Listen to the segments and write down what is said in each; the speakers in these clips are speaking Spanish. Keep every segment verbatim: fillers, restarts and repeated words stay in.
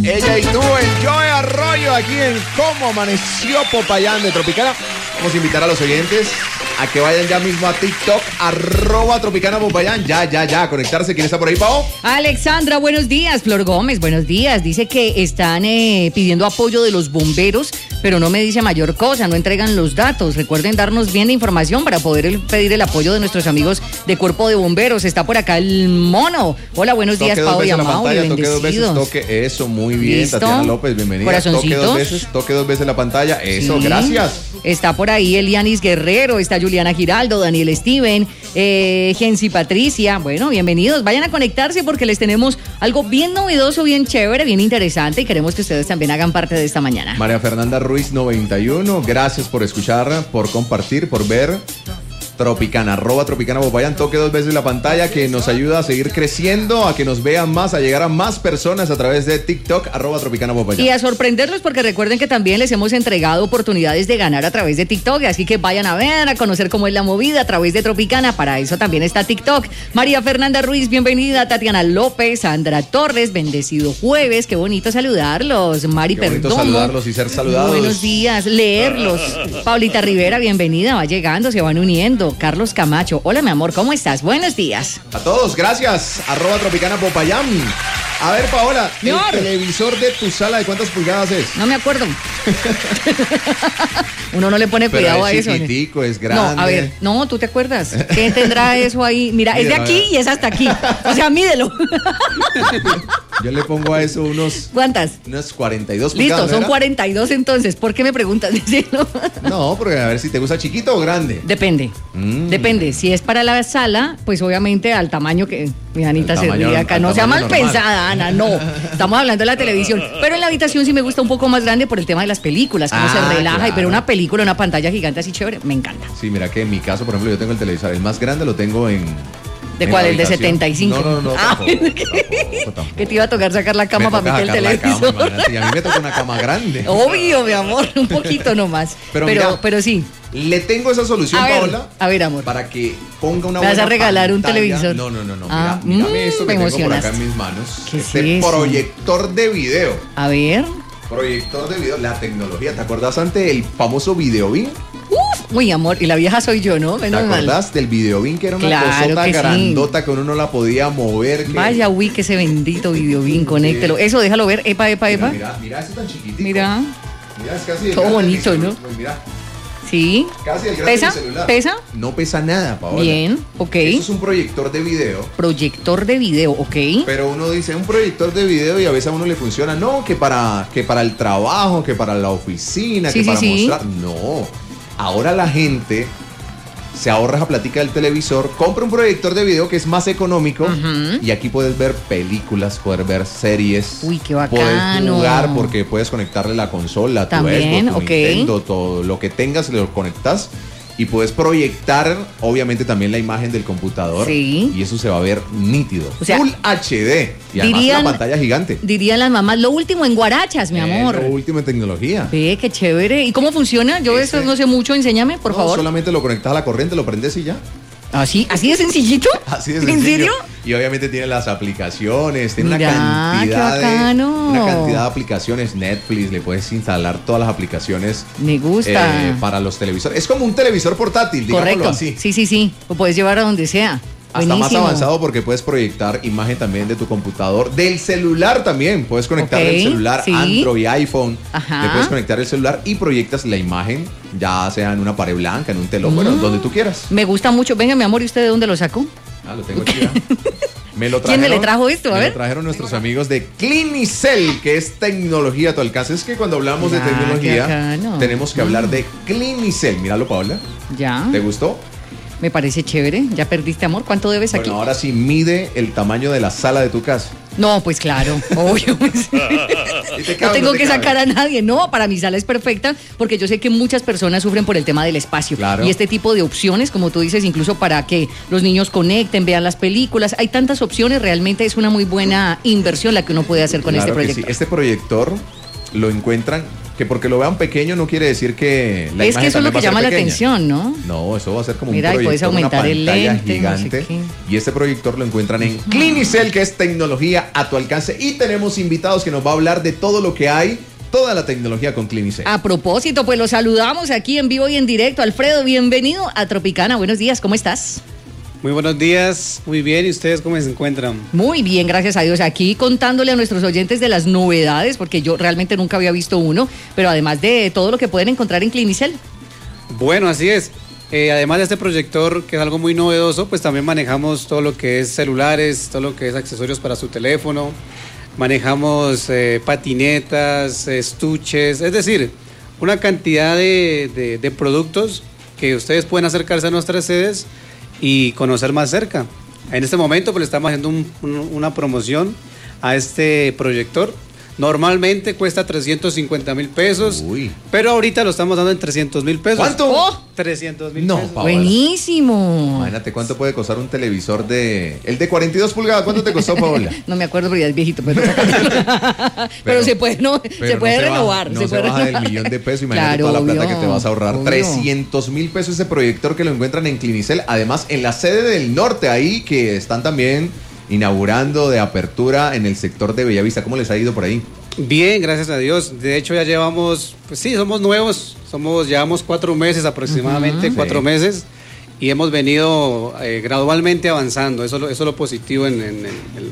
Ella y tú, el Joe Arroyo, aquí en Cómo Amaneció Popayán de Tropicana. Vamos a invitar a los oyentes a que vayan ya mismo a TikTok, arroba Tropicana Popayán. Ya, ya, ya, a conectarse. ¿Quién está por ahí, Pao? Alexandra, buenos días. Flor Gómez, buenos días. Dice que están eh, pidiendo apoyo de los bomberos, pero no me dice mayor cosa, no entregan los datos. Recuerden darnos bien la información para poder el, pedir el apoyo de nuestros amigos de Cuerpo de Bomberos. Está por acá el mono. Hola, buenos días, Pao y Amau. Toque dos veces, toque eso, muy bien. ¿Listo? Tatiana López, bienvenida. Corazoncitos. Toque dos veces, toque dos veces la pantalla. Eso, Sí. gracias. Está por ahí Elianis Guerrero, está Juliana Giraldo, Daniel Steven, eh, Gensi Patricia. Bueno, bienvenidos. Vayan a conectarse porque les tenemos algo bien novedoso, bien chévere, bien interesante y queremos que ustedes también hagan parte de esta mañana. María Fernanda Ruiz noventa y uno, gracias por escuchar, por compartir, por ver. Tropicana, arroba Tropicana Popayán, toque dos veces la pantalla que nos ayuda a seguir creciendo, a que nos vean más, a llegar a más personas a través de TikTok, arroba Tropicana Popayán. Y a sorprenderlos porque recuerden que también les hemos entregado oportunidades de ganar a través de TikTok, así que vayan a ver, a conocer cómo es la movida a través de Tropicana, para eso también está TikTok. María Fernanda Ruiz, bienvenida. Tatiana López, Sandra Torres, bendecido jueves, qué bonito saludarlos. Mari Qué bonito Perdomo, saludarlos y ser saludados. buenos días, leerlos. Paulita Rivera, bienvenida, va llegando, se van uniendo. Carlos Camacho, hola mi amor, ¿cómo estás? Buenos días. A todos, gracias, arroba Tropicana Popayán. A ver, Paola, Mi el amor. televisor de tu sala, ¿de cuántas pulgadas es? No me acuerdo. Uno no le pone Pero cuidado a es eso. ¿no? chiquitico, es grande. No, a ver, no, ¿tú te acuerdas? ¿Qué tendrá eso ahí? Mira, es de Mira, a aquí ver. y es hasta aquí. O sea, mídelo. Yo le pongo a eso unos, ¿Cuántas? unos cuarenta y dos Listo, pulgadas. ¿no son era? cuarenta y dos entonces. ¿Por qué me preguntas? Decirlo. No, porque a ver si te gusta chiquito o grande. Depende. Mm. Depende. Si es para la sala, pues obviamente al tamaño que mi Anita Al se tamaño- ríe acá. al No sea mal tamaño normal. pensada, Ana, no. Estamos hablando de la televisión. Pero en la habitación sí me gusta un poco más grande por el tema de las películas, que uno Ah, se relaja. claro. Y pero una película, una pantalla gigante así chévere, me encanta. Sí, mira que en mi caso, por ejemplo, yo tengo el televisor, el más grande lo tengo en... ¿De en cuál? la ¿El de habitación. setenta y cinco? No, no, no, Ah, tampoco, tampoco, tampoco. Que te iba a tocar sacar la cama Me para toca meter el sacar la cama, televisor. imagínate, y a mí me toca una cama grande. Obvio, mi amor, un poquito nomás. Pero Pero, mira, pero sí. Le tengo esa solución, A ver, Paola, a ver, amor. para que ponga una ¿Me vas buena a regalar un pantalla. televisor? No, no, no, no. Ah, mira, mírame mm, esto que me tengo por emocionaste. acá en mis manos. ¿Qué es Este eso? proyector de video. A ver. Proyector de video, la tecnología. ¿Te acordás antes del famoso Videobeam? Uf, uy, amor, y la vieja soy yo, ¿no? ¿Te Menos mal. acordás del Videobeam que era una Claro cosota que sí. grandota que uno no la podía mover? Que... Vaya, uy, que ese bendito Videobeam, conéctelo. Eso, déjalo ver, epa, epa, Mira, epa. mira, mira, ese tan chiquitito. Mira, Mira, es casi el Todo grande de mi bonito, ¿no? celu- Mira, sí. casi el grande ¿Pesa? de mi celular. ¿Pesa? No pesa nada, Paola. Bien, ok. Eso es un proyector de video. Proyector de video, ok. Pero uno dice un proyector de video y a veces a uno le funciona, no, que para, que para el trabajo, que para la oficina, Sí, que sí, para sí. mostrar. No, ahora la gente se ahorra esa platica del televisor, compra un proyector de video que es más económico Ujú. y aquí puedes ver películas, poder ver series. Uy, qué Puedes bacano. jugar porque puedes conectarle la consola, tu También, Xbox, tu ok. Nintendo, todo lo que tengas lo conectas. Y puedes proyectar, obviamente, también la imagen del computador. Sí. Y eso se va a ver nítido. O sea, Full H D. Y además dirían- la pantalla gigante. Dirían las mamás, lo último en guarachas, mi Es amor. lo último en tecnología. Ve, qué chévere. ¿Y cómo funciona? Yo Este- eso no sé mucho, enséñame, por No, favor. solamente lo conectas a la corriente, lo prendes y ya. ¿Así? ¿Así de sencillito? Así de ¿En sencillo. serio? Y obviamente tiene las aplicaciones, tiene Mira, una cantidad qué de bacano. una cantidad de aplicaciones, Netflix, le puedes instalar todas las aplicaciones Me gusta. eh, para los televisores. Es como un televisor portátil, digámoslo Correcto. así. Sí, sí, sí. Lo puedes llevar a donde sea. Hasta más Buenísimo. avanzado porque puedes proyectar imagen también de tu computador, del celular también. Puedes conectar Ok, el celular, sí. Android, iPhone. Ajá. Le puedes conectar el celular y proyectas la imagen, ya sea en una pared blanca, en un telón, bueno, Mm. donde tú quieras. Me gusta mucho. Venga, mi amor, ¿y usted de dónde lo sacó? Ah, lo tengo aquí ya. Me lo ¿Quién me le trajo esto? A me ver. lo trajeron nuestros amigos de Clinicel, que es tecnología a tu alcance. Es que cuando hablamos de Ah, qué tecnología, bacano. tenemos que hablar de Clinicel. Míralo, Paola. Ya. ¿Te gustó? Me parece chévere. ¿Ya perdiste, amor? ¿Cuánto debes aquí? Bueno, ahora sí mide el tamaño de la sala de tu casa. No, pues claro, obvio. ¿Y te No cabe o tengo no te que cabe? sacar a nadie, no, para mi sala es perfecta porque yo sé que muchas personas sufren por el tema del espacio. Claro. Y este tipo de opciones, como tú dices, incluso para que los niños conecten, vean las películas, hay tantas opciones, realmente es una muy buena inversión la que uno puede hacer con Claro este que proyecto. sí. Este proyector lo encuentran que porque lo vean pequeño no quiere decir que la es imagen que eso es lo también va que a ser llama la pequeña. atención, ¿no? No, eso va a ser como Mira, un y puedes proyector, una aumentar el pantalla lente, gigante. no sé qué. Y este proyector lo encuentran en Clinicel, que es tecnología a tu alcance. Y tenemos invitados que nos va a hablar de todo lo que hay, toda la tecnología con Clinicel. A propósito, pues los saludamos aquí en vivo y en directo. Alfredo, bienvenido a Tropicana. Buenos días, ¿cómo estás? Muy buenos días, muy bien. ¿Y ustedes cómo se encuentran? Muy bien, gracias a Dios. Aquí contándole a nuestros oyentes de las novedades, porque yo realmente nunca había visto uno, pero además de todo lo que pueden encontrar en Clinicel. Bueno, así es. Eh, además de este proyector, que es algo muy novedoso, pues también manejamos todo lo que es celulares, todo lo que es accesorios para su teléfono. Manejamos eh, patinetas, estuches, es decir, una cantidad de, de, de productos que ustedes pueden acercarse a nuestras sedes y conocer más cerca. En este momento pues le estamos haciendo un, un, una promoción a este proyector. Normalmente cuesta trescientos cincuenta mil pesos, Uy. pero ahorita lo estamos dando en trescientos mil pesos. ¿Cuánto? Oh. trescientos mil No, pesos. Paola. Buenísimo. Imagínate cuánto puede costar un televisor de... El de cuarenta y dos pulgadas, ¿cuánto te costó, Paola? No me acuerdo, pero ya es viejito. Pero, pero, Pero- se puede, no, Pero se no puede se renovar. baja, no se se, puede baja renovar. del millón de pesos. Imagínate Claro, toda la plata obvio, que te vas a ahorrar. obvio. trescientos mil pesos ese proyector que lo encuentran en Clinicel. Además, en la sede del norte, ahí que están también inaugurando de apertura en el sector de Bellavista. ¿Cómo les ha ido por ahí? Bien, gracias a Dios. De hecho ya llevamos, pues sí, somos nuevos, somos llevamos cuatro meses aproximadamente, Ujú. cuatro Sí. meses, y hemos venido eh, gradualmente avanzando. Eso, lo- eso es lo positivo en, en- en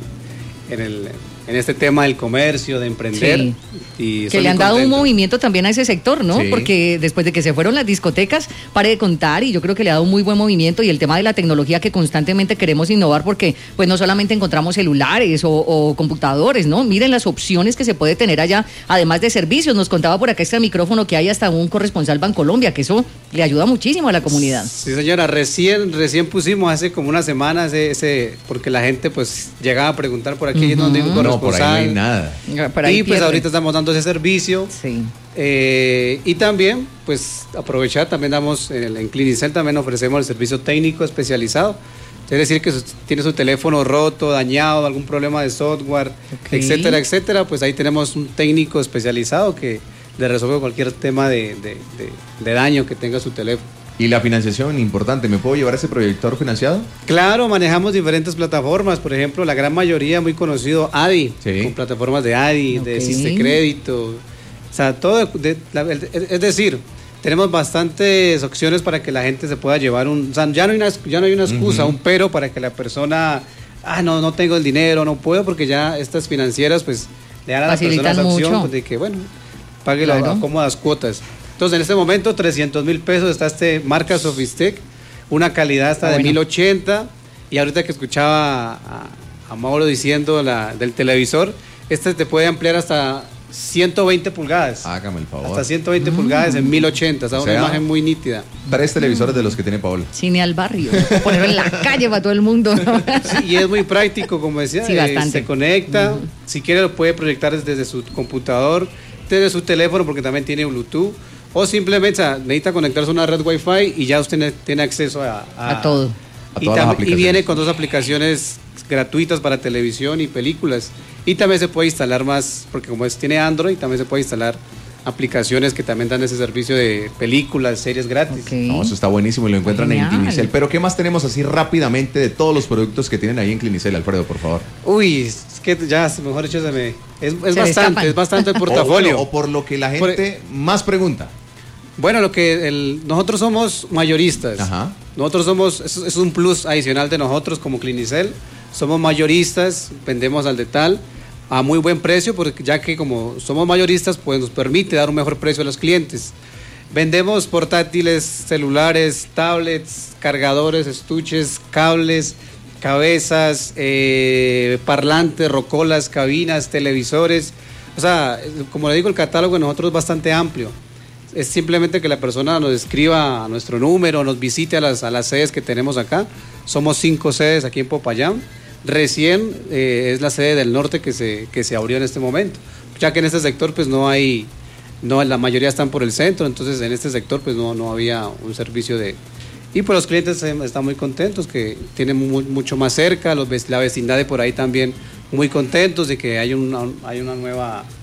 el, en, el- en este tema del comercio, de emprender. Sí. Y Que estoy le muy han dado un contento. movimiento también a ese sector, ¿no? Sí. Porque después de que se fueron las discotecas, pare de contar, y yo creo que le ha dado un muy buen movimiento, y el tema de la tecnología que constantemente queremos innovar, porque pues no solamente encontramos celulares o, o computadores, ¿no? Miren las opciones que se puede tener allá, además de servicios. Nos contaba por acá este micrófono que hay hasta un corresponsal Bancolombia, que eso le ayuda muchísimo a la comunidad. Sí, señora, recién, recién pusimos hace como una semana ese, ese porque la gente pues llegaba a preguntar por aquí, Ujú. ¿dónde hay un No, por ahí no hay corresponsal? nada. Por ahí Y pues pierde. ahorita estamos dando ese servicio. Sí. Eh, y también, pues aprovechar, también damos, en, el- en Clinicel también ofrecemos el servicio técnico especializado. Es decir, que si tiene su teléfono roto, dañado, algún problema de software, Ok. etcétera, etcétera, pues ahí tenemos un técnico especializado que le resuelve cualquier tema de, de- de- de daño que tenga su teléfono. Y la financiación, importante. ¿Me puedo llevar ese proyector financiado? Claro, manejamos diferentes plataformas, por ejemplo, la gran mayoría muy conocido, ADI, Sí. con plataformas de ADI, de Ok. Existe Crédito, o sea, todo, de- la- el- es decir, tenemos bastantes opciones para que la gente se pueda llevar un, o sea, ya no hay una, ya no hay una excusa, Ujú. un pero para que la persona, ah, no, no tengo el dinero, no puedo, porque ya estas financieras, pues, le dan a las Facilitan personas la opción mucho. pues, de que, bueno, pague las Claro. cómodas cuotas. Entonces, en este momento, trescientos mil pesos está este marca Sofistec, una calidad hasta Ah, de bueno. mil ochenta, y ahorita que escuchaba a, a Mauro diciendo la, del televisor, este te puede ampliar hasta ciento veinte pulgadas. Hágame el favor. Hasta ciento veinte pulgadas en mil ochenta, o sea, O una sea, imagen muy nítida. Tres televisores de los que tiene Paola. Cine al barrio, ponerlo en la calle para todo el mundo. Sí, y es muy práctico, como decía, Sí, eh, bastante. se conecta, si quiere lo puede proyectar desde su computador, desde su teléfono, porque también tiene Bluetooth, o simplemente o sea, necesita conectarse a una red Wi-Fi y ya usted ne- tiene acceso a, A todo. A Y, todas las tam- y aplicaciones. viene con dos aplicaciones gratuitas para televisión y películas. Y también se puede instalar más, porque como es, tiene Android, también se puede instalar aplicaciones que también dan ese servicio de películas, series gratis. Ok. No, eso está buenísimo y lo encuentran en Genial. Clinicel. Pero ¿qué más tenemos así rápidamente de todos los productos que tienen ahí en Clinicel, Alfredo, por favor? Uy, es que ya, mejor dicho, se me... Es, es Se le bastante, escapan. es bastante el O, portafolio. bueno, o por lo que la Por- gente más pregunta. Bueno, lo que el- nosotros somos mayoristas. Ajá. Nosotros somos, es, es un plus adicional de nosotros como Clinicel. Somos mayoristas, vendemos al detal a muy buen precio, porque ya que como somos mayoristas, pues nos permite dar un mejor precio a los clientes. Vendemos portátiles, celulares, tablets, cargadores, estuches, cables, cabezas, eh, parlantes, rocolas, cabinas, televisores. O sea, como le digo, el catálogo de nosotros es bastante amplio. Es simplemente que la persona nos escriba a nuestro número, nos visite a las, a las sedes que tenemos acá. Somos cinco sedes aquí en Popayán. Recién eh, es la sede del norte que se, que se abrió en este momento, ya que en este sector pues no hay, no, la mayoría están por el centro, entonces en este sector pues no, no había un servicio de... Y pues los clientes eh, están muy contentos, que tienen mu- mucho más cerca, los, vec- la vecindad de por ahí también muy contentos de que hay una, hay una nueva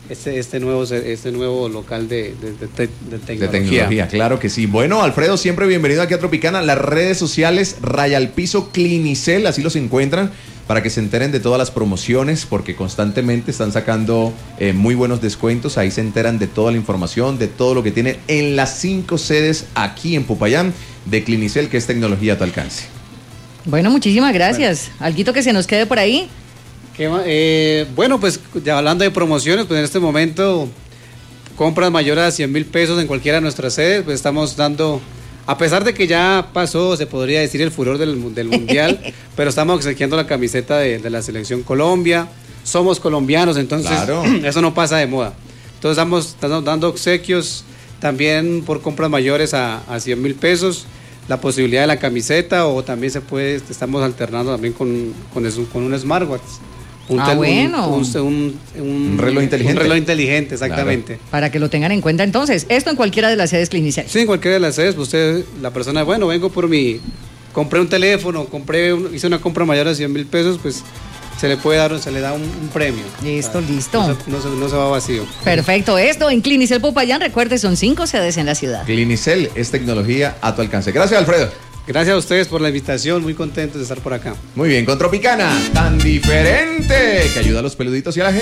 este, este, nuevo, este nuevo local de, de, de, te, de tecnología. De tecnología, claro que sí. Bueno, Alfredo, siempre bienvenido aquí a Tropicana. Las redes sociales, Raya al Piso Clinicel, así los encuentran, para que se enteren de todas las promociones, porque constantemente están sacando eh, muy buenos descuentos. Ahí se enteran de toda la información, de todo lo que tienen en las cinco sedes aquí en Popayán de Clinicel, que es tecnología a tu alcance. Bueno, muchísimas gracias. Bueno. ¿Alguito que se nos quede por ahí? Eh, bueno, pues ya hablando de promociones, pues en este momento compras mayores a cien mil pesos en cualquiera de nuestras sedes, pues estamos dando, a pesar de que ya pasó, se podría decir, el furor del, del mundial, pero estamos obsequiando la camiseta de, de la Selección Colombia, somos colombianos, entonces claro. Eso no pasa de moda. Entonces estamos, estamos dando obsequios también por compras mayores a, a cien mil pesos, la posibilidad de la camiseta, o también se puede, estamos alternando también con, con, eso, con un smartwatch. Un, ah, tel, bueno. un, un, un, un reloj inteligente. Un reloj inteligente, exactamente. Claro. Para que lo tengan en cuenta entonces. Esto en cualquiera de las sedes Clinicel. Sí, en cualquiera de las sedes. Usted, la persona, bueno, vengo por mi... Compré un teléfono, compré un, hice una compra mayor a cien mil pesos, pues se le puede dar, se le da un, un premio. Listo, o sea, listo. No se, no, se, no se va vacío. Perfecto. Esto en Clinicel Popayán. Recuerde, son cinco sedes en la ciudad. Clinicel es tecnología a tu alcance. Gracias, Alfredo. Gracias a ustedes por la invitación, muy contentos de estar por acá. Muy bien, con Tropicana, tan diferente, que ayuda a los peluditos y a la gente.